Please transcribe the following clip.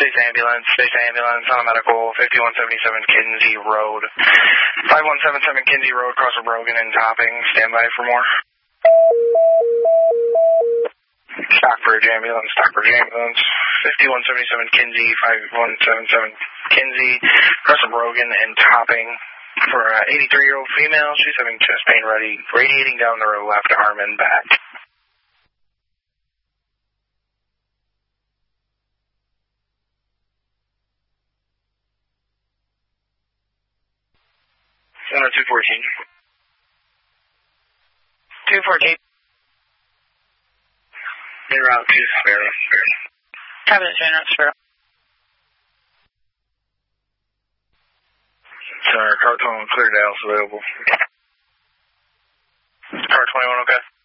ambulance, on a medical, 5177 Kinsey Road. 5177 Kinsey Road, across from Brogan and Topping. Stand by for more. Stockbridge ambulance, 5177 Kinsey, 5177 Kinsey, across from Brogan and Topping. For an 83-year-old female, she's having chest pain radiating down the left arm and back. Center 214. 214. En route to Sparrow. Cabinet en route to Sparrow. Center, car 21 clear Dallas available. Car 21, okay.